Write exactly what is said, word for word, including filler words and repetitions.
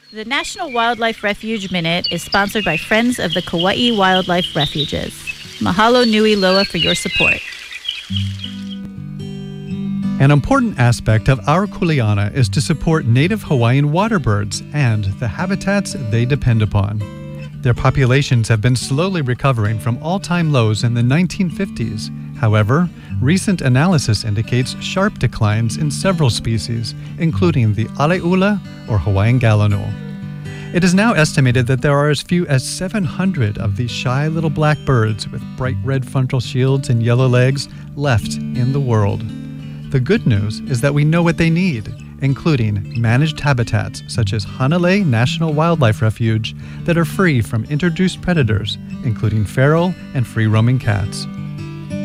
The National Wildlife Refuge Minute is sponsored by Friends of the Kauai Wildlife Refuges. Mahalo nui loa for your support. An important aspect of our kuleana is to support native Hawaiian waterbirds and the habitats they depend upon. Their populations have been slowly recovering from all-time lows in the nineteen fifties. However, recent analysis indicates sharp declines in several species, including the aleula or Hawaiian gallinule. It is now estimated that there are as few as seven hundred of these shy little black birds with bright red frontal shields and yellow legs left in the world. The good news is that we know what they need, including managed habitats such as Hanalei National Wildlife Refuge that are free from introduced predators, including feral and free-roaming cats.